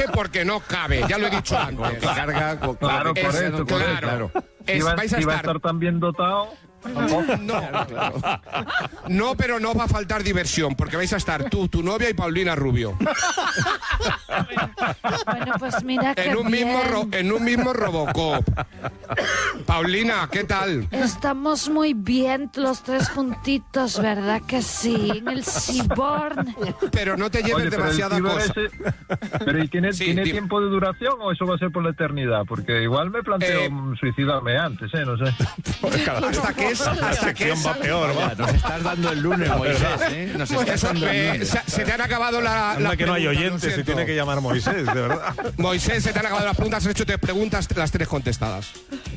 coge porque no cabe, ya lo he dicho antes. Carga, Claro, por eso, Claro. Vais a estar tan bien dotado. No, pero no va a faltar diversión, porque vais a estar tú, tu novia y Paulina Rubio. Bueno, pues mira que En un mismo Robocop. Paulina, ¿qué tal? Estamos muy bien los tres juntitos, ¿verdad que sí? En el Seaborn. Pero no te lleves Oye, pero el demasiada ciber cosa. Pero ¿y tiene Sí, dime. tiempo de duración o eso va a ser por la eternidad? Porque igual me planteo suicidarme antes, no sé. Hasta que es... Hasta que es va peor, va. Nos estás dando el lunes, Moisés, ¿eh? Nos estás eso, dando el lunes. se te han acabado las Anda que no hay preguntas, lo oyentes, se siento. tiene que llamar Moisés, de verdad. Moisés, se te han acabado las preguntas, has hecho 3 preguntas, las 3 contestadas.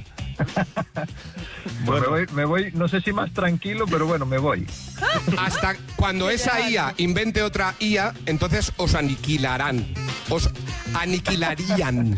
Pues me voy, no sé si más tranquilo, pero bueno, me voy. Hasta cuando esa IA invente otra IA, entonces os aniquilarán. Os aniquilarían.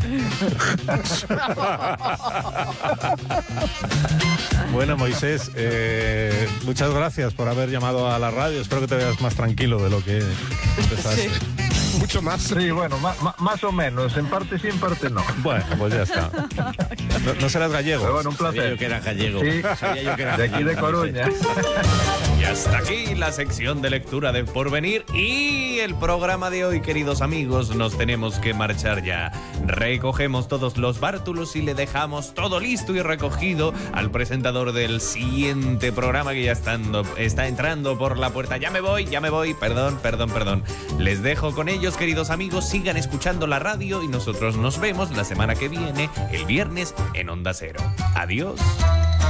Bueno, Moisés, muchas gracias por haber llamado a la radio. Espero que te veas más tranquilo de lo que empezaste. Mucho más. Sí, bueno, más o menos. En parte sí, en parte no. Bueno, pues ya está. No serás gallego. Pero bueno, un Sabía placer. yo que era gallego. Sí, Sabía yo que era de aquí de gallego, Moisés. Coruña. Y hasta aquí la sección de lectura de Porvenir y el programa de hoy, queridos amigos. Nos tenemos que marchar ya. Recogemos todos los bártulos y le dejamos todo listo y recogido al presentador del siguiente programa que ya está entrando por la puerta. Ya me voy, perdón. Les dejo con ellos, queridos amigos. Sigan escuchando la radio y nosotros nos vemos la semana que viene, el viernes, en Onda Cero. Adiós.